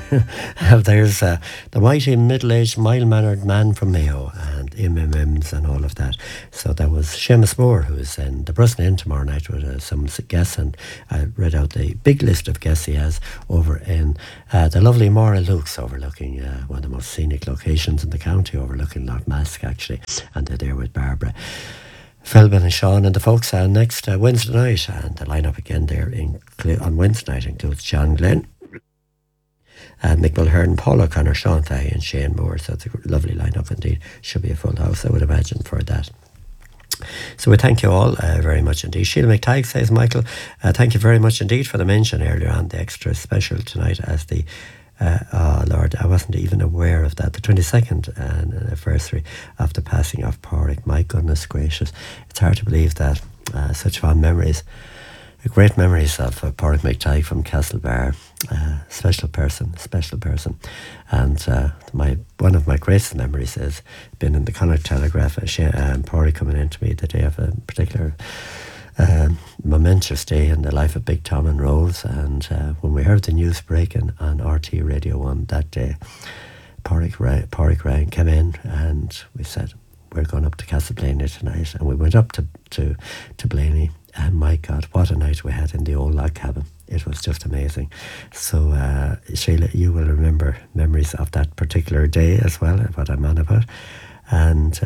There's the mighty middle-aged, mild-mannered man from Mayo and MMMs and all of that. So there was Seamus Moore, who's in the Bruston Inn tomorrow night with some guests, and I read out the big list of guests he has over in the lovely Mora Luke's, overlooking one of the most scenic locations in the county, overlooking Lough actually, and they're there with Barbara, Philbin and Sean and the folks next Wednesday night, and the lineup again there on Wednesday night includes John Glenn, Mick Mulhern, Paul O'Connor, Sean Fahey and Shane Moore. So it's a lovely lineup indeed. Should be a full house, I would imagine, for that. So we thank you all very much indeed. Sheila McTighe says, Michael, thank you very much indeed for the mention earlier on the extra special tonight as the oh Lord, I wasn't even aware of that. The 22nd anniversary of the passing of Pádraig. My goodness gracious. It's hard to believe that. Such fond memories. Great memories of Pádraig McTighe from Castlebar. Special person. And one of my greatest memories has been in the Connacht Telegraph. Pádraig coming in to me the day of a particular momentous day in the life of Big Tom and Rose, and when we heard the news breaking on RT Radio 1 that day, Pádraig came in and we said, we're going up to Castleblayney tonight, and we went up to Blaney, and my God, what a night we had in the old log cabin. It was just amazing. So Sheila, you will remember memories of that particular day as well, what I'm on about, and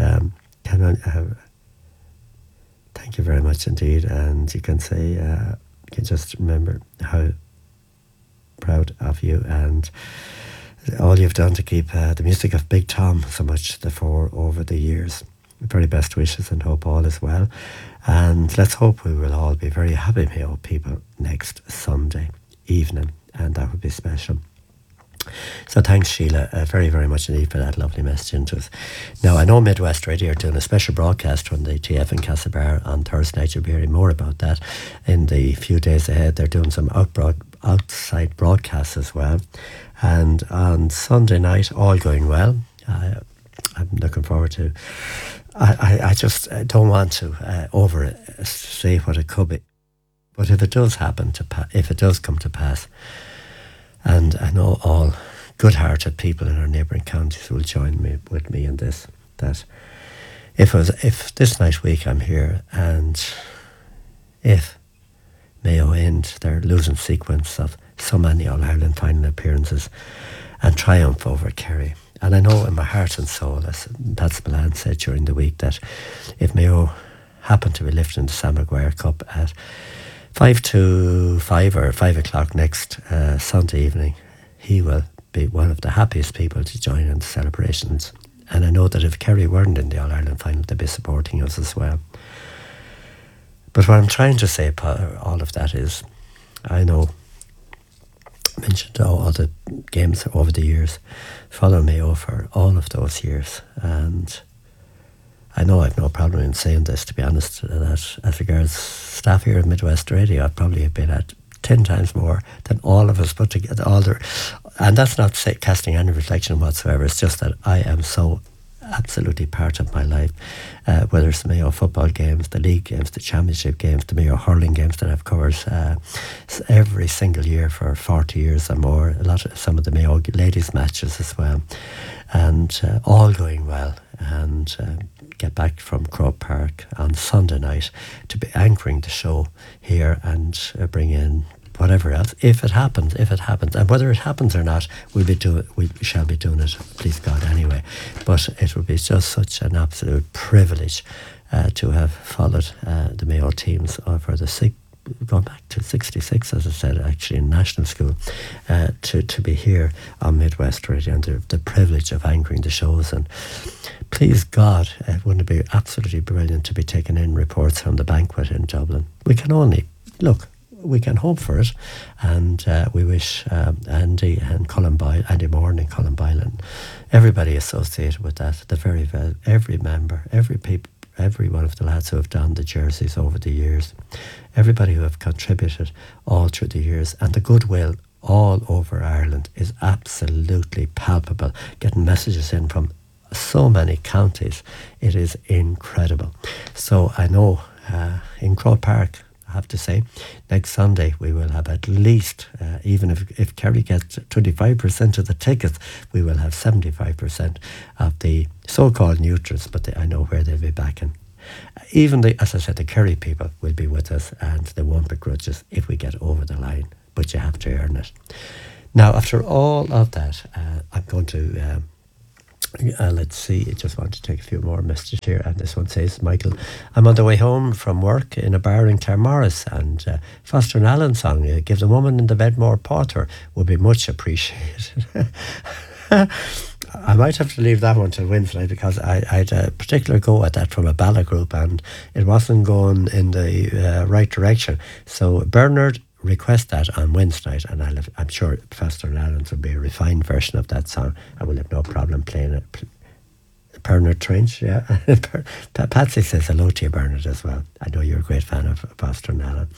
thank you very much indeed. And you can say, you can just remember how proud of you and all you've done to keep the music of Big Tom so much over the years. Very best wishes and hope all is well. And let's hope we will all be very happy Mayo people next Sunday evening, and that would be special. So thanks, Sheila, very, very much indeed for that lovely message into us. Now, I know Midwest Radio are doing a special broadcast from the TF in Castlebar on Thursday night. You'll be hearing more about that in the few days ahead. They're doing some outside broadcasts as well. And on Sunday night, all going well. I'm looking forward to... I just don't want to say what it could be. But if it does happen, if it does come to pass, and I know all good-hearted people in our neighbouring counties will join with me in this, that if this night week I'm here, and if Mayo end their losing sequence of so many All-Ireland final appearances and triumph over Kerry, and I know in my heart and soul, as Pat Spillane said during the week, that if Mayo happen to be lifting the Sam Maguire Cup at 5 to 5 or 5 o'clock next Sunday evening, he will be one of the happiest people to join in the celebrations. And I know that if Kerry weren't in the All-Ireland final, they'd be supporting us as well. But what I'm trying to say, all of that is, I know, I mentioned all the games over the years, follow Mayo for all of those years, and I know I've no problem in saying this, to be honest, that as regards staff here at Midwest Radio, I've probably been at 10 times more than all of us put together. And that's not casting any reflection whatsoever. It's just that I am so absolutely part of my life, whether it's the Mayo football games, the league games, the championship games, the Mayo hurling games that I've covered every single year for 40 years or more, some of the Mayo ladies matches as well, and all going well, and get back from Croke Park on Sunday night to be anchoring the show here and bring in whatever else, if it happens, and whether it happens or not, we shall be doing it, please God, anyway. But it would be just such an absolute privilege to have followed the Mayo teams for going back to 66, as I said, actually in national school, to be here on Midwest Radio, and the privilege of anchoring the shows. And please God, wouldn't it be absolutely brilliant to be taking in reports from the banquet in Dublin? We can only we can hope for it, and we wish Andy Moore and Colin Boyle and everybody associated with that, every member, every one of the lads who have donned the jerseys over the years, everybody who have contributed all through the years, and the goodwill all over Ireland is absolutely palpable. Getting messages in from so many counties, it is incredible. So I know in Croke Park I have to say. Next Sunday, we will have at least, even if Kerry gets 25% of the tickets, we will have 75% of the so-called neutrals, but I know where they'll be backing. Even as I said, the Kerry people will be with us, and they won't begrudge us if we get over the line, but you have to earn it. Now, after all of that, I'm going to... let's see, I just want to take a few more messages here. And this one says, Michael, I'm on the way home from work in a bar in Claremorris, and Foster and Allen song, Give the Woman in the Bed More Porter, would be much appreciated. I might have to leave that one till Wednesday, because I had a particular go at that from a ballad group, and it wasn't going in the right direction. So Bernard, request that on Wednesday night, and I'm sure Foster and Allen's will be a refined version of that song. I will have no problem playing it. Bernard Trench, yeah. Patsy says hello to you, Bernard, as well. I know you're a great fan of Foster and Allen.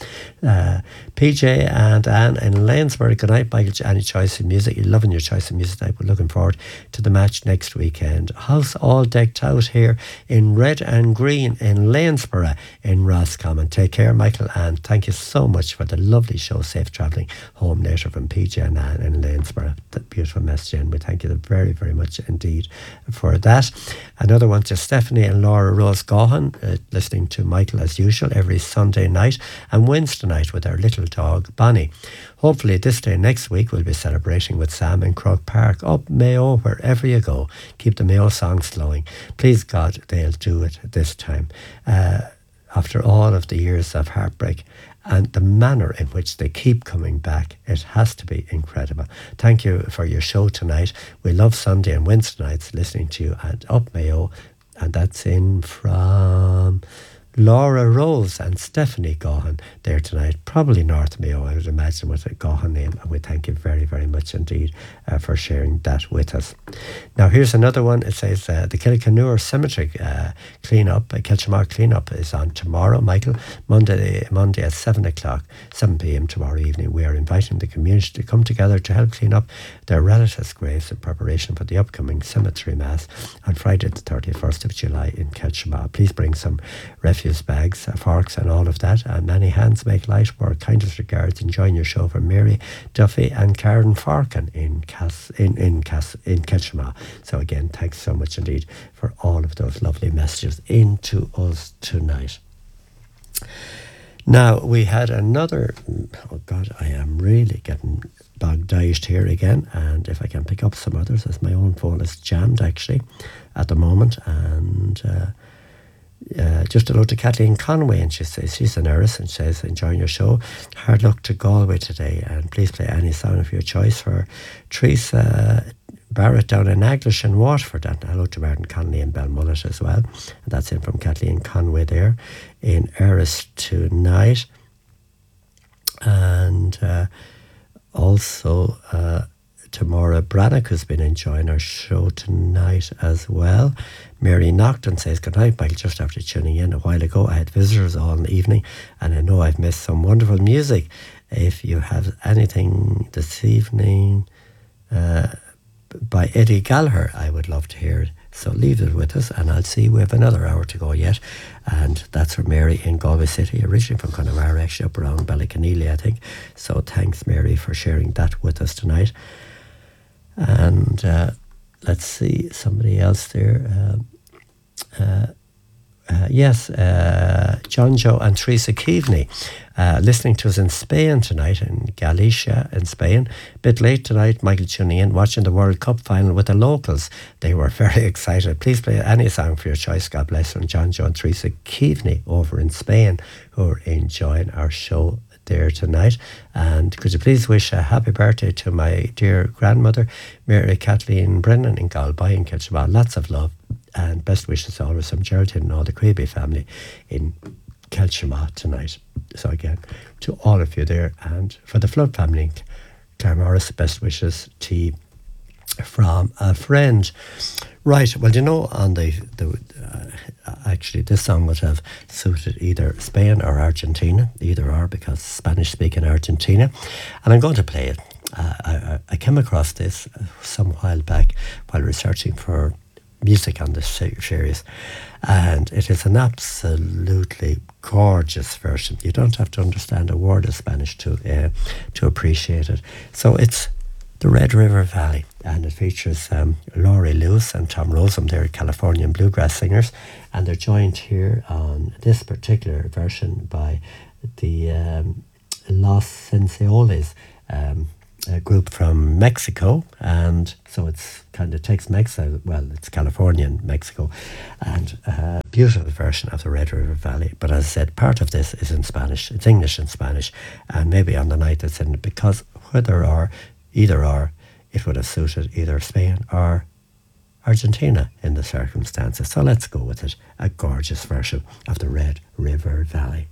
PJ and Anne in Lanesbury, good night, Michael. Any choice in music? You're loving your choice in music tonight. We're looking forward to the match next weekend. House all decked out here in red and green in Lanesborough in Roscommon. Take care, Michael, and thank you so much for the lovely show. Safe travelling home later from PJ and Anne in Lanesborough. That beautiful message, and we thank you very, very much indeed for that. Another one to Stephanie and Laura Rose Gahan, listening to Michael as usual every Sunday night and Wednesday night with our little dog Bonnie. Hopefully this day next week we'll be celebrating with Sam in Croke Park. Up Mayo, wherever you go, keep the Mayo songs flowing. Please God, they'll do it this time. After all of the years of heartbreak and the manner in which they keep coming back, it has to be incredible. Thank you for your show tonight. We love Sunday and Wednesday nights listening to you at Up Mayo, and that's in from Laura Rose and Stephanie Gahan there tonight, probably North Mayo, I would imagine, with a Gahan name, and we thank you very, very much indeed for sharing that with us. Now here's another one. It says the Kilkenure Cemetery clean-up, Kilchamar clean-up is on tomorrow, Michael, Monday at 7 p.m. tomorrow evening. We are inviting the community to come together to help clean up their relatives' graves in preparation for the upcoming cemetery mass on Friday the 31st of July in Kilchamar. Please bring some refuse bags, forks and all of that, and many hands make light work. Kindest regards, enjoying your show from Mary Duffy and Karen Farkin in Kilchamar. So again, thanks so much indeed for all of those lovely messages into us tonight. Now we had another, oh God, I am really getting bogged here again, and if I can pick up some others, as my own phone is jammed actually at the moment. And just hello to Kathleen Conway, and she says she's a nurse and says enjoying your show. Hard luck to Galway today, and please play any song of your choice for Teresa Barrett down in Aglish and Waterford. And hello to Martin Connolly and Belmullet as well. And that's in from Kathleen Conway there in Eris tonight. And also to Maura Brannock, who's been enjoying our show tonight as well. Mary Nocton says, good night, Michael. Just after tuning in a while ago, I had visitors all in the evening, and I know I've missed some wonderful music. If you have anything this evening by Eddie Gallagher, I would love to hear it. So leave it with us, and I'll see we have another hour to go yet. And that's from Mary in Galway City, originally from Connemara, actually up around Ballyconneely, I think. So thanks, Mary, for sharing that with us tonight. And let's see, somebody else there. Yes, John Joe and Teresa Keaveney listening to us in Spain tonight, in Galicia in Spain. Bit late tonight, Michael tuning in, watching the World Cup final with the locals. They were very excited. Please play any song for your choice. God bless them. John Joe and Teresa Keaveney over in Spain, who are enjoying our show there tonight. And could you please wish a happy birthday to my dear grandmother, Mary Kathleen Brennan in Galway in Kilchamar. Lots of love and best wishes always from Geraldine and all the Creeby family in Kilchamar tonight. So again, to all of you there, and for the Flood family in Claremorris, best wishes to you from a friend. Right, well, you know, on actually this song would have suited either Spain or Argentina, either or, because Spanish speaking Argentina, and I'm going to play it. I came across this some while back while researching for music on this series, and it is an absolutely gorgeous version. You don't have to understand a word of Spanish to appreciate it. So it's the Red River Valley, and it features Laurie Lewis and Tom Rosum. They're Californian bluegrass singers, and they're joined here on this particular version by the Los Senseoles, a group from Mexico, and so it's kind of Tex-Mex, well, it's Californian Mexico, and a beautiful version of the Red River Valley. But as I said, part of this is in Spanish, it's English and Spanish, and maybe on the night it's in, because either or, it would have suited either Spain or Argentina in the circumstances. So let's go with it, a gorgeous version of the Red River Valley.